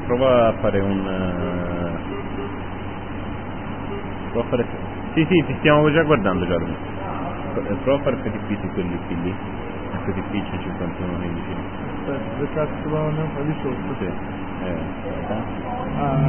prova a fare prova a fare... Sì, ti stiamo già guardando, Giorgio. Prova a fare FTP su quelli lì. FTP 5115. Aspetta, le cazzo vanno di sotto? Sì. Aspetta.